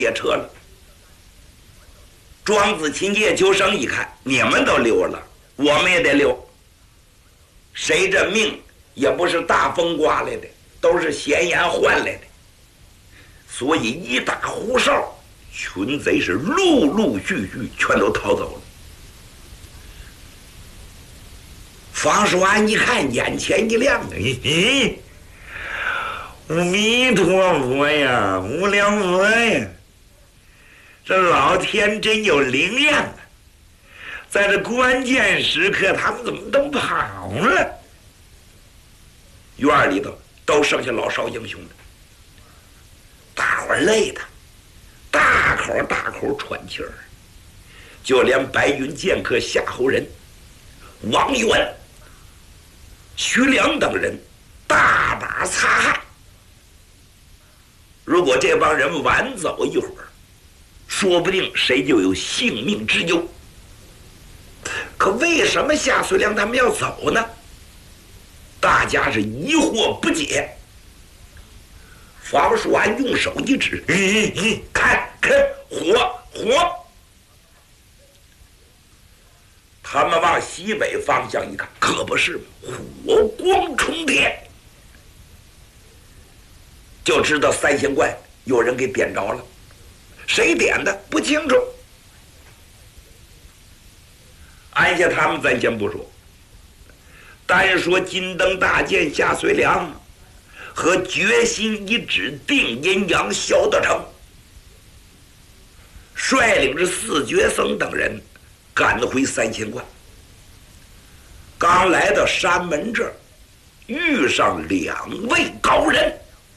列车了。庄子、秦介、秋生一看，你们都溜了，我们也得溜。谁这命也不是大风刮来的，都是闲言换来的。所以一打呼哨，群贼是陆陆续续全都逃走了。方叔安一看，眼前一亮，阿弥陀佛呀，无量佛呀！这老天真有灵验啊！在这关键时刻，他们怎么都跑了？院里头都剩下老少英雄了，大伙儿累的大口大口喘气儿，就连白云剑客夏侯仁、王元、徐良等人大把擦汗。如果这帮人晚走一会儿，说不定谁就有性命之忧。可为什么夏遂良他们要走呢？大家是疑惑不解。房叔安用手一指，看火！他们往西北方向一看，可不是吗？火光冲天，就知道三仙观有人给点着了。谁点的不清楚。按下他们咱先不说，单说金灯大剑夏遂良和决心一指定阴阳萧德成，率领着四绝僧等人赶回三仙观。刚来到山门这儿，遇上2位高人。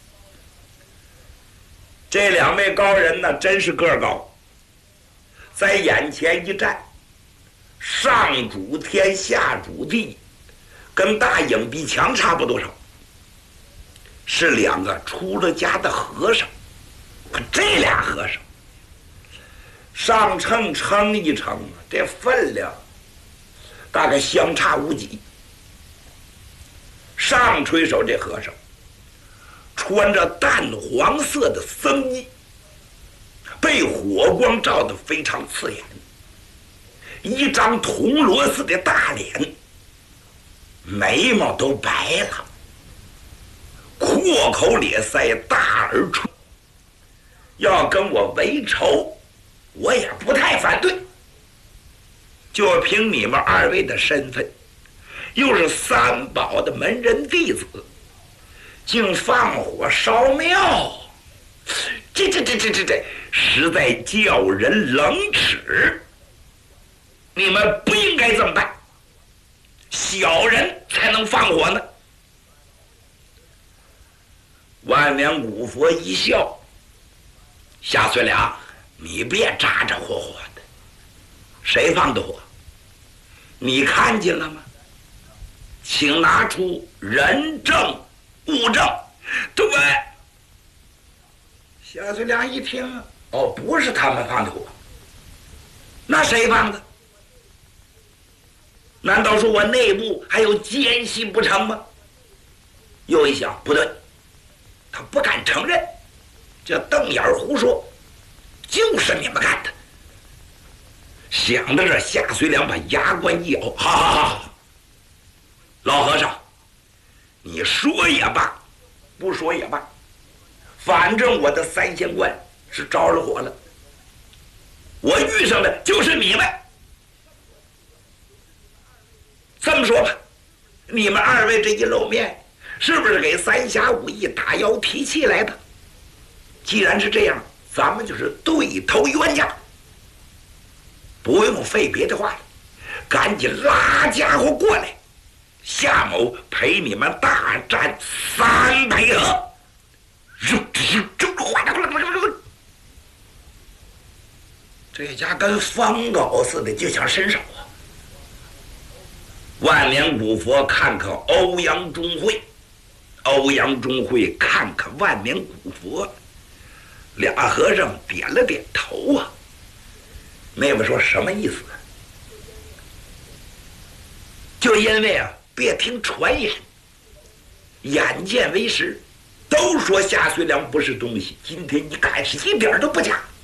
这2位高人呢，真是个儿高，在眼前一站，上主天下主地，跟大影壁墙差不多少。是2个出了家的和尚。可这俩和尚上秤称一称，这分量大概相差无几。上垂手这和尚穿着淡黄色的僧衣，被火光照得非常刺眼，一张铜锣似的大脸，眉毛都白了，阔口咧腮，大耳垂。要跟我为仇，我也不太反对。就凭你们2位的身份，又是三宝的门人弟子，竟放火烧庙，这实在叫人冷耻。你们不应该这么办，小人才能放火呢。万年古佛一笑，夏遂良，你别咋咋火火的，谁放的火？你看见了吗？请拿出人证物证。对。夏遂良一听，哦，不是他们放的火，那谁放的？难道说我内部还有奸细不成吗？又一想，不对，他不敢承认，这瞪眼胡说，就是你们干的。想到这，夏遂良把牙关一咬，好，老和尚，你说也罢，不说也罢，反正我的三仙观是着了火了，我遇上的就是你们。这么说吧，你们2位这一露面，是不是给三侠五义打腰提气来的？既然是这样，咱们就是对头冤家，不用费别的话了，赶紧拉家伙过来，夏某陪你们大战300合。这家跟疯狗似的就想伸手啊！万年古佛看看欧阳中会，欧阳中会看看万年古佛，俩和尚点了点头啊。妹妹说什么意思？就因为啊，别听传言，眼见为实， 都说夏遂良不是东西，今天一看是一点都不假。